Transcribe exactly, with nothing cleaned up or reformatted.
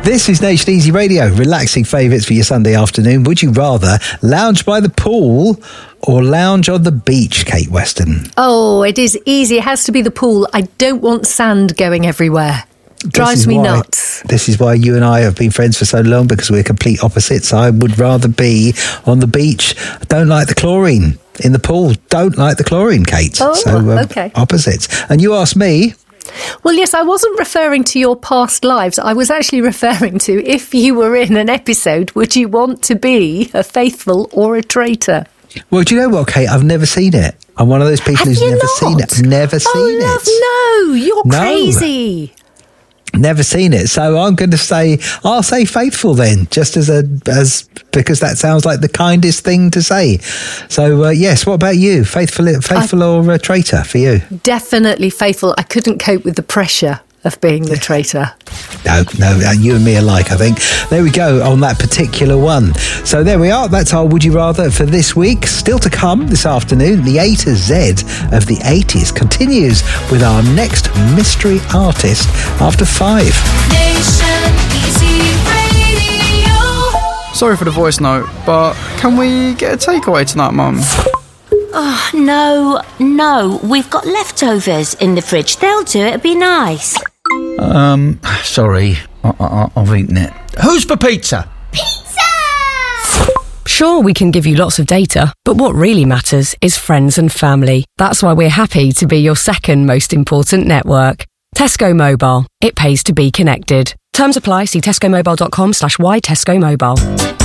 This is Nation Easy Radio, relaxing favourites for your Sunday afternoon. Would you rather lounge by the pool or lounge on the beach, Kate Weston? Oh, it is easy. It has to be the pool. I don't want sand going everywhere. Drives me why, nuts. This is why you and I have been friends for so long, because we're complete opposites. I would rather be on the beach. I don't like the chlorine in the pool. Don't like the chlorine, Kate. Oh, so, um, okay. Opposites. And you asked me... Well, yes, I wasn't referring to your past lives. I was actually referring to, if you were in an episode, would you want to be a faithful or a traitor? Well, do you know what, Kate? I've never seen it. I'm one of those people Have who's you never not? seen it. Never seen oh, it. Oh, no, you're No. crazy. Never seen it. So I'm going to say, I'll say faithful then, just as a, as, because that sounds like the kindest thing to say. So, uh, yes, what about you? Faithful, faithful I, or a traitor for you? Definitely faithful. I couldn't cope with the pressure of being the traitor. No, no, you and me alike, I think. There we go on that particular one. So there we are. That's our Would You Rather for this week. Still to come this afternoon, the A to Z of the eighties continues with our next mystery artist after five. Nation Easy Radio. Sorry for the voice note, but can we get a takeaway tonight, Mum? Oh, no, no. We've got leftovers in the fridge. They'll do it. It'd be nice. Um, sorry. I- I- I've eaten it. Who's for pizza? Pizza! Sure, we can give you lots of data, but what really matters is friends and family. That's why we're happy to be your second most important network. Tesco Mobile. It pays to be connected. Terms apply. See tescomobile.com slash why Tesco Mobile.